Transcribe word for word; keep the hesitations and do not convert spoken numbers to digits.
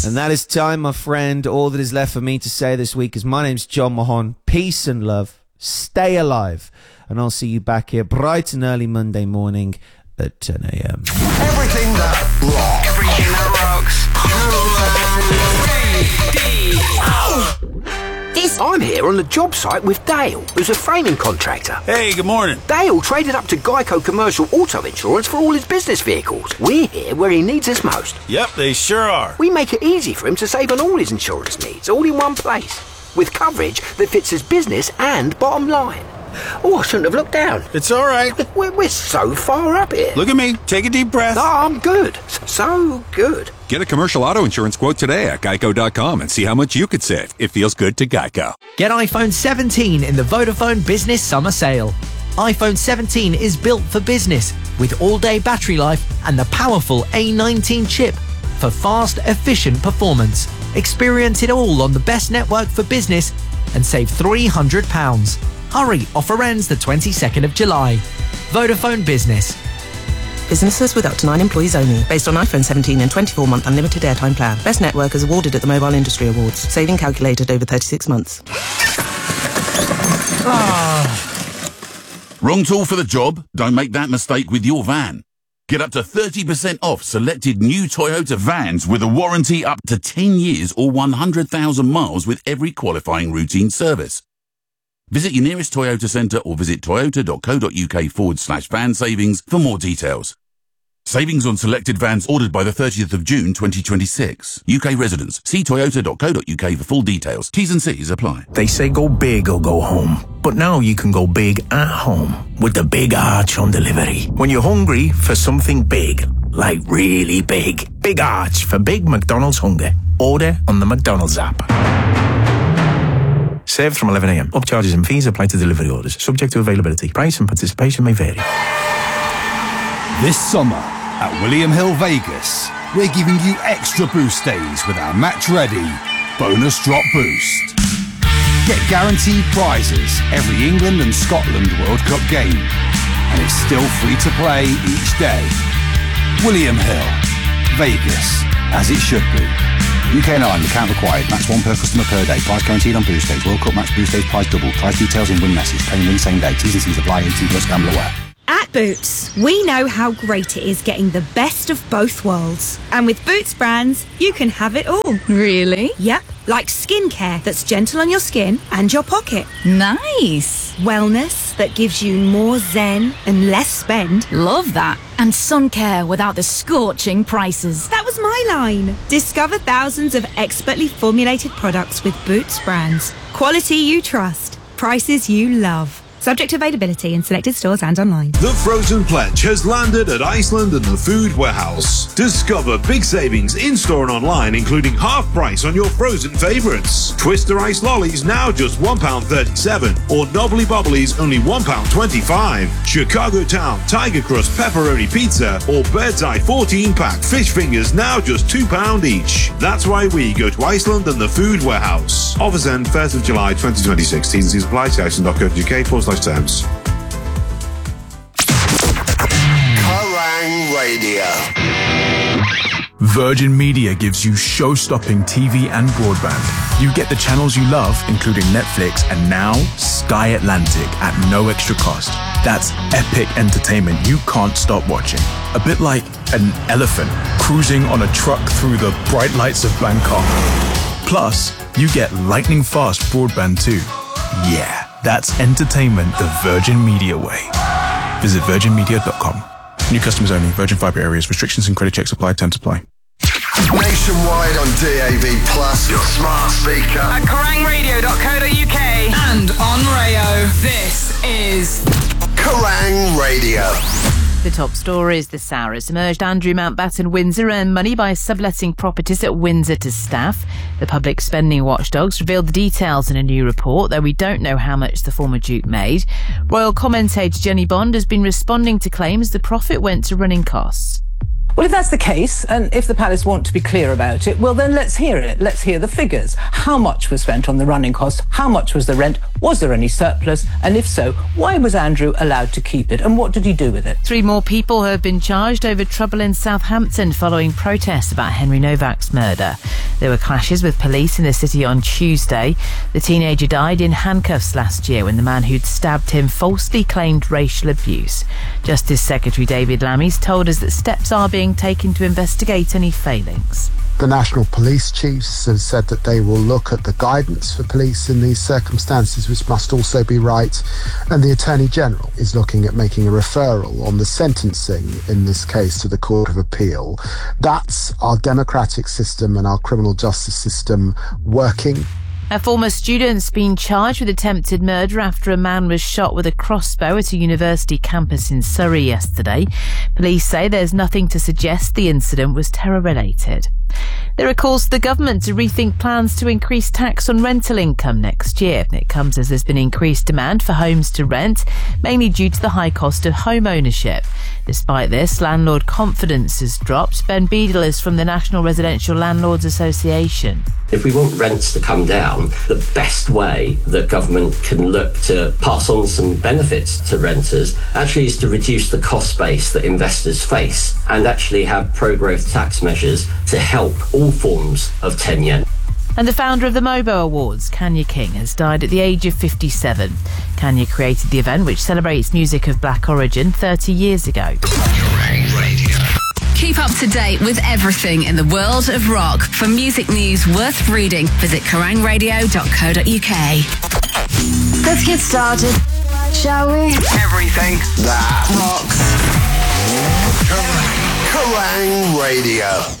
And that is time, my friend. All that is left for me to say this week is my name's John Mahon. Peace and love. Stay alive. And I'll see you back here bright and early Monday morning at ten a.m. Everything that rocks. Everything that rocks. This I'm here on the job site with Dale, who's a framing contractor. Hey, good morning. Dale traded up to Geico Commercial Auto Insurance for all his business vehicles. We're here where he needs us most. Yep, they sure are. We make it easy for him to save on all his insurance needs, all in one place, with coverage that fits his business and bottom line. Oh, I shouldn't have looked down. It's all right. We're, we're so far up here. Look at me. Take a deep breath. Oh, I'm good. So good. Get a commercial auto insurance quote today at geico dot com and see how much you could save. It feels good to Geico. Get iPhone seventeen in the Vodafone Business Summer Sale. iPhone seventeen is built for business with all-day battery life and the powerful A nineteen chip for fast, efficient performance. Experience it all on the best network for business and save three hundred pounds. Hurry, offer ends the twenty-second of July. Vodafone Business. Businesses with up to nine employees only. Based on iPhone seventeen and twenty-four month unlimited airtime plan. Best network is awarded at the Mobile Industry Awards. Saving calculated over thirty-six months. Ah. Wrong tool for the job? Don't make that mistake with your van. Get up to thirty percent off selected new Toyota vans with a warranty up to ten years or one hundred thousand miles with every qualifying routine service. Visit your nearest Toyota centre or visit toyota.co.uk forward slash van savings for more details. Savings on selected vans ordered by the thirtieth of June twenty twenty-six. U K residents, see toyota.co.uk for full details. T's and C's apply. They say go big or go home. But now you can go big at home with the Big Arch on delivery. When you're hungry for something big, like really big, Big Arch for big McDonald's hunger. Order on the McDonald's app. Served from eleven a.m. Upcharges and fees apply to delivery orders. Subject to availability. Price and participation may vary. This summer at William Hill Vegas, we're giving you extra boost days with our Match Ready Bonus Drop Boost. Get guaranteed prizes every England and Scotland World Cup game. And it's still free to play each day. William Hill, Vegas, as it should be. U K and Ireland, account required. Max one per customer per day. Price guaranteed on boost days. World Cup match boost days. Price double. Price details in win message. Payment in same day. T's and C's apply. eighteen plus gamble aware. At Boots, we know how great it is getting the best of both worlds. And with Boots brands, you can have it all. Really? Yep. Like skincare that's gentle on your skin and your pocket. Nice. Wellness that gives you more zen and less spend. Love that. And sun care without the scorching prices. That was my line. Discover thousands of expertly formulated products with Boots brands. Quality you trust. Prices you love. Subject to availability in selected stores and online. The Frozen Pledge has landed at Iceland and the Food Warehouse. Discover big savings in-store and online, including half price on your frozen favourites. Twister Ice Lollies now just one pound thirty-seven, or Knobbly Bobblies only one pound twenty-five. Chicago Town Tiger Crust Pepperoni Pizza or Bird's Eye fourteen pack Fish Fingers now just two pounds each. That's why we go to Iceland and the Food Warehouse. Offers end first of July twenty twenty-six. T's and C's apply to iceland dot co dot uk forward slash terms. Kerrang Radio. Virgin Media gives you show-stopping T V and broadband. You get the channels you love, including Netflix and now Sky Atlantic at no extra cost. That's epic entertainment you can't stop watching. A bit like an elephant cruising on a truck through the bright lights of Bangkok. Plus, you get lightning fast broadband too. Yeah. That's entertainment the Virgin Media way. Visit virgin media dot com. New customers only. Virgin Fibre areas. Restrictions and credit checks apply. Terms apply. Nationwide on D A B Plus, your smart speaker. At kerrang radio dot co dot uk and on Rayo. This is Kerrang Radio. The top stories. The Sour has emerged. Andrew Mountbatten Windsor earned money by subletting properties at Windsor to staff. The public spending watchdogs revealed the details in a new report, though we don't know how much the former Duke made. Royal commentator Jenny Bond has been responding to claims the profit went to running costs. Well, if that's the case, and if the Palace want to be clear about it, well, then let's hear it. Let's hear the figures. How much was spent on the running costs? How much was the rent? Was there any surplus? And if so, why was Andrew allowed to keep it? And what did he do with it? Three more people have been charged over trouble in Southampton following protests about Henry Novak's murder. There were clashes with police in the city on Tuesday. The teenager died in handcuffs last year when the man who'd stabbed him falsely claimed racial abuse. Justice Secretary David Lammies told us that steps are being taken to investigate any failings. The National Police Chiefs have said that they will look at the guidance for police in these circumstances, which must also be right. And the Attorney General is looking at making a referral on the sentencing in this case to the Court of Appeal. That's our democratic system and our criminal justice system working. A former student's been charged with attempted murder after a man was shot with a crossbow at a university campus in Surrey yesterday. Police say there's nothing to suggest the incident was terror-related. There are calls to the government to rethink plans to increase tax on rental income next year. It comes as there's been increased demand for homes to rent, mainly due to the high cost of home ownership. Despite this, landlord confidence has dropped. Ben Beadle is from the National Residential Landlords Association. If we want rents to come down, the best way that government can look to pass on some benefits to renters actually is to reduce the cost base that investors face and actually have pro-growth tax measures to help all forms of tenure. And the founder of the Mobo Awards, Kanya King, has died at the age of fifty-seven. Kanya created the event, which celebrates music of black origin, thirty years ago. Keep up to date with everything in the world of rock. For music news worth reading, visit kerrang radio dot co dot uk. Let's get started, shall we? Everything that rocks. Kerrang! Kerrang Radio.